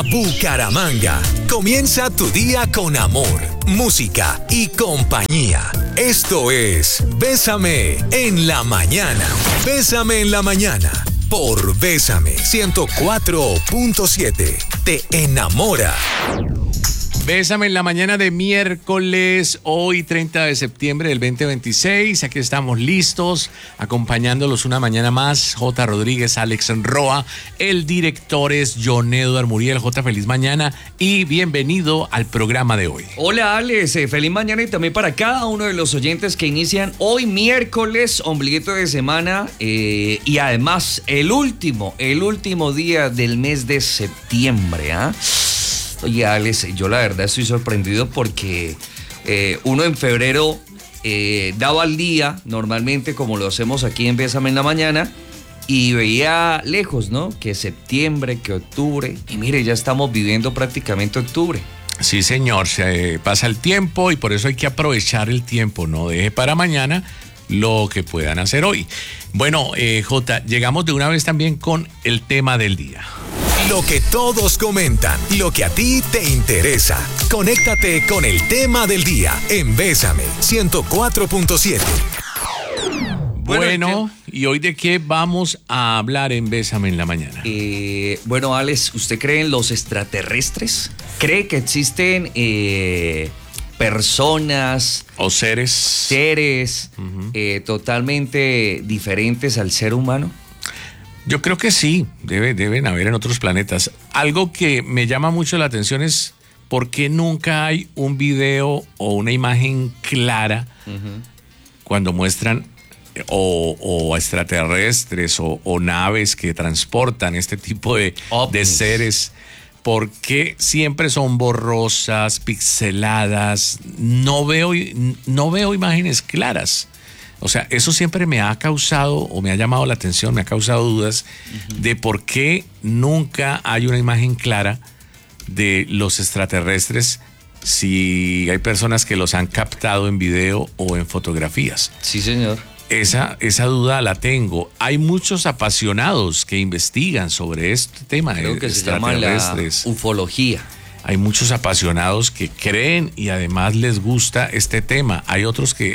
Bucaramanga. Comienza tu día con amor, música y compañía. Esto es Bésame en la mañana. Bésame en la mañana por Bésame 104.7. Te enamora. Bésame en la mañana de miércoles, hoy 30 de septiembre del 2026. Aquí estamos listos, acompañándolos una mañana más. J. Rodríguez, Alex Roa, el director es John Edward Muriel. J, feliz mañana y bienvenido al programa de hoy. Hola Alex, feliz mañana y también para cada uno de los oyentes que inician hoy miércoles, ombliguito de semana y además el último día del mes de septiembre, ¿ah? Oye, Alex, yo la verdad estoy sorprendido porque uno en febrero daba al día, normalmente como lo hacemos aquí en Bésame en la Mañana, y veía lejos, ¿no? Que septiembre, que octubre, y mire, ya estamos viviendo prácticamente octubre. Sí, señor, se pasa el tiempo y por eso hay que aprovechar el tiempo, no deje para mañana lo que puedan hacer hoy. Bueno, Jota, llegamos de una vez también con el tema del día. Lo que todos comentan, lo que a ti te interesa. Conéctate con el tema del día en Bésame 104.7. Bueno, ¿y hoy de qué vamos a hablar en Bésame en la mañana? Bueno, Alex, ¿usted cree en los extraterrestres? ¿Cree que existen personas o seres totalmente diferentes al ser humano? Yo creo que sí, deben haber en otros planetas. Algo que me llama mucho la atención es por qué nunca hay un video o una imagen clara cuando muestran o extraterrestres o naves que transportan este tipo de seres. ¿Por qué siempre son borrosas, pixeladas? No veo imágenes claras. O sea, eso siempre me ha causado o me ha llamado la atención, me ha causado dudas de por qué nunca hay una imagen clara de los extraterrestres si hay personas que los han captado en video o en fotografías. Sí, señor. Esa duda la tengo. Hay muchos apasionados que investigan sobre este tema de extraterrestres. Se llama la ufología. Hay muchos apasionados que creen y además les gusta este tema. Hay otros que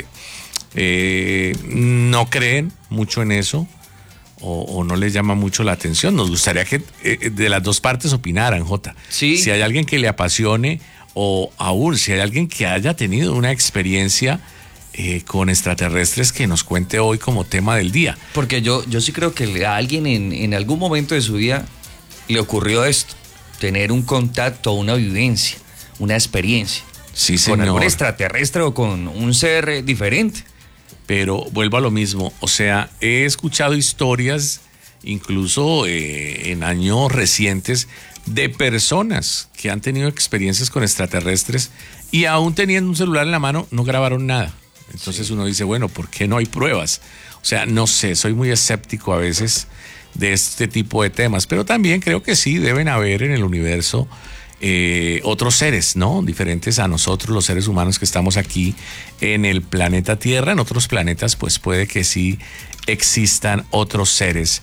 no creen mucho en eso o no les llama mucho la atención. Nos gustaría que de las dos partes opinaran, Jota. Sí. Si hay alguien que le apasione o aún si hay alguien que haya tenido una experiencia con extraterrestres, que nos cuente hoy como tema del día. Porque yo sí creo que a alguien en algún momento de su vida le ocurrió esto, tener un contacto, una vivencia, una experiencia. Sí, señor. Con algún extraterrestre o con un ser diferente. Pero vuelvo a lo mismo, o sea, he escuchado historias, incluso en años recientes, de personas que han tenido experiencias con extraterrestres y aún teniendo un celular en la mano no grabaron nada. Entonces uno dice, bueno, ¿por qué no hay pruebas? O sea, no sé, soy muy escéptico a veces de este tipo de temas, pero también creo que sí deben haber en el universo otros seres, ¿no? Diferentes a nosotros, los seres humanos que estamos aquí en el planeta Tierra. En otros planetas, pues puede que sí existan otros seres.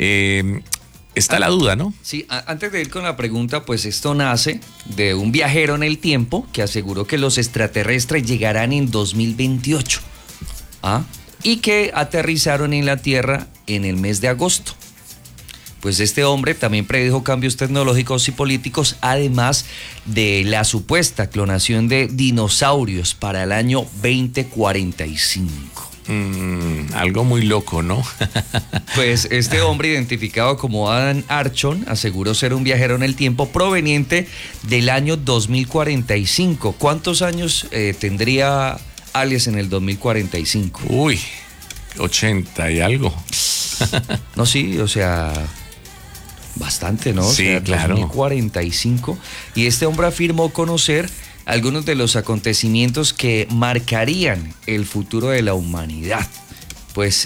Está la duda, ¿no? Sí, antes de ir con la pregunta, pues esto nace de un viajero en el tiempo que aseguró que los extraterrestres llegarán en 2028 y que aterrizaron en la Tierra en el mes de agosto. Pues este hombre también predijo cambios tecnológicos y políticos, además de la supuesta clonación de dinosaurios para el año 2045. Algo muy loco, ¿no? Pues este hombre, identificado como Adam Archon, aseguró ser un viajero en el tiempo proveniente del año 2045. ¿Cuántos años tendría Alex en el 2045? Uy, 80 y algo. No, sí, o sea, bastante, ¿no? Sí, o sea, claro. 2045. Y este hombre afirmó conocer algunos de los acontecimientos que marcarían el futuro de la humanidad. Pues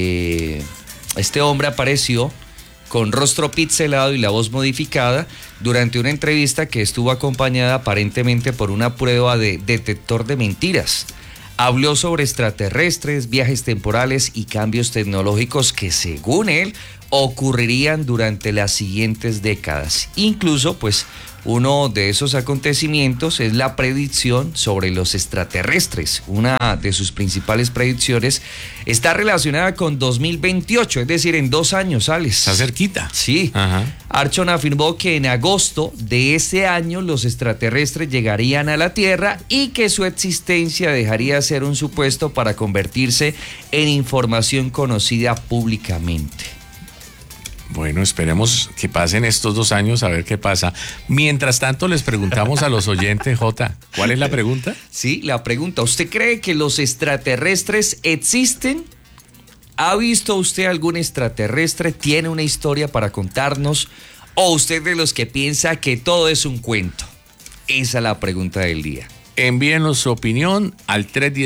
este hombre apareció con rostro pixelado y la voz modificada durante una entrevista que estuvo acompañada aparentemente por una prueba de detector de mentiras. Habló sobre extraterrestres, viajes temporales y cambios tecnológicos que, según él, ocurrirían durante las siguientes décadas. Incluso, pues, uno de esos acontecimientos es la predicción sobre los extraterrestres. Una de sus principales predicciones está relacionada con 2028, es decir, en 2 años, Alex. Está cerquita. Sí. Ajá. Archon afirmó que en agosto de ese año los extraterrestres llegarían a la Tierra y que su existencia dejaría de ser un supuesto para convertirse en información conocida públicamente. Bueno, esperemos que pasen estos 2 años a ver qué pasa. Mientras tanto, les preguntamos a los oyentes, Jota, ¿cuál es la pregunta? Sí, la pregunta, ¿usted cree que los extraterrestres existen? ¿Ha visto usted algún extraterrestre? ¿Tiene una historia para contarnos? ¿O usted de los que piensa que todo es un cuento? Esa es la pregunta del día. Envíenos su opinión al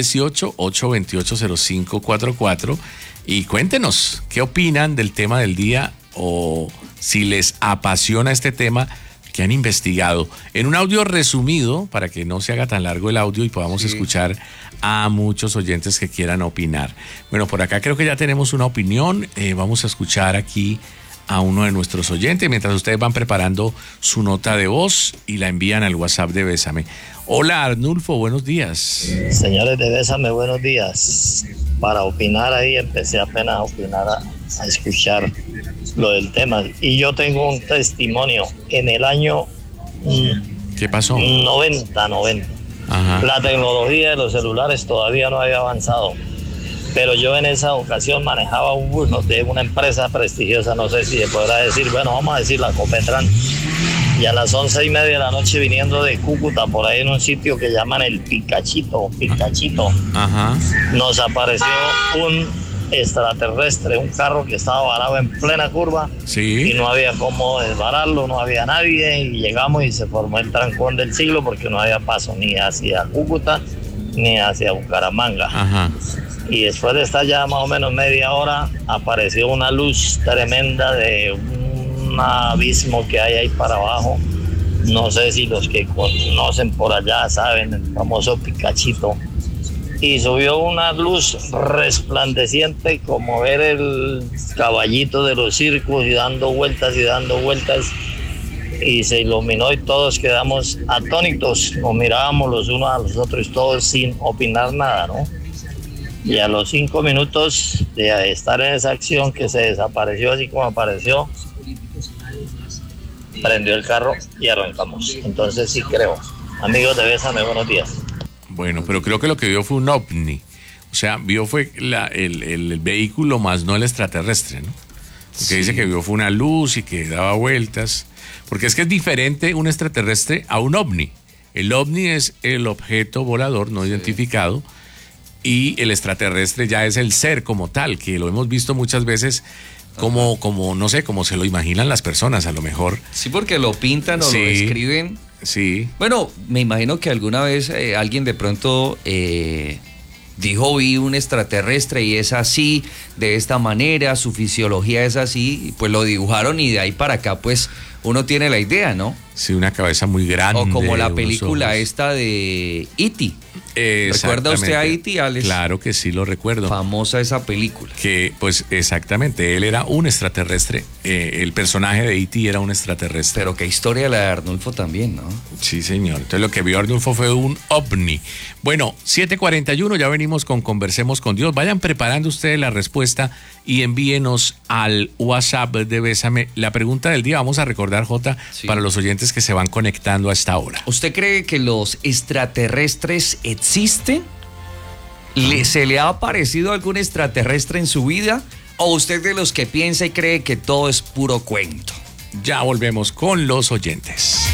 318-828-0544 y cuéntenos qué opinan del tema del día o si les apasiona este tema que han investigado. En un audio resumido, para que no se haga tan largo el audio y podamos escuchar a muchos oyentes que quieran opinar. Bueno, por acá creo que ya tenemos una opinión. Vamos a escuchar aquí a uno de nuestros oyentes mientras ustedes van preparando su nota de voz y la envían al WhatsApp de Bésame. Hola Arnulfo, buenos días. Señores de Bésame, buenos días. Para opinar ahí, empecé apenas a opinar, a escuchar lo del tema. Y yo tengo un testimonio. En el año ¿Qué pasó? 90. Ajá. La tecnología de los celulares todavía no había avanzado. Pero yo en esa ocasión manejaba un bus de una empresa prestigiosa, no sé si se podrá decir, bueno, vamos a decir la Copetran. Y a las 11:30 de la noche, viniendo de Cúcuta, por ahí en un sitio que llaman el Picachito, Ajá. nos apareció un extraterrestre, un carro que estaba varado en plena curva. Sí. Y no había cómo desbararlo, no había nadie, y llegamos y se formó el trancón del siglo porque no había paso ni hacia Cúcuta ni hacia Bucaramanga. Ajá. Y después de estar ya más o menos media hora, apareció una luz tremenda de un abismo que hay ahí para abajo. No sé si los que conocen por allá saben, el famoso Picachito. Y subió una luz resplandeciente como ver el caballito de los circos y dando vueltas. Y se iluminó y todos quedamos atónitos. Nos mirábamos los unos a los otros todos sin opinar nada, ¿no? Y a los 5 minutos de estar en esa acción que se desapareció así como apareció, prendió el carro y arrancamos. Entonces sí creo. Amigos de Bésame, buenos días. Bueno, pero creo que lo que vio fue un ovni. O sea, vio fue el vehículo más no el extraterrestre, ¿no? Porque dice que vio fue una luz y que daba vueltas. Porque es que es diferente un extraterrestre a un ovni. El ovni es el objeto volador no identificado. Y el extraterrestre ya es el ser como tal, que lo hemos visto muchas veces como no sé, como se lo imaginan las personas a lo mejor. Sí, porque lo pintan o lo describen. Sí. Bueno, me imagino que alguna vez alguien de pronto dijo, vi un extraterrestre y es así, de esta manera, su fisiología es así, y pues lo dibujaron y de ahí para acá pues uno tiene la idea, ¿no? Sí, una cabeza muy grande. O como la película esta de E.T. ¿Recuerda usted a E.T., Alex? Claro que sí, lo recuerdo. Famosa esa película. Que, pues, exactamente, él era un extraterrestre. El personaje de E.T. era un extraterrestre. Pero qué historia la de Arnulfo también, ¿no? Sí, señor. Entonces lo que vio Arnulfo fue un ovni. Bueno, 7:41, ya venimos con Conversemos con Dios. Vayan preparando ustedes la respuesta y envíenos al WhatsApp de Bésame la pregunta del día. Vamos a recordar, Jota, para los oyentes que se van conectando a esta hora. ¿Usted cree que los extraterrestres existen? ¿Se le ha aparecido algún extraterrestre en su vida? ¿O usted de los que piensa y cree que todo es puro cuento? Ya volvemos con los oyentes.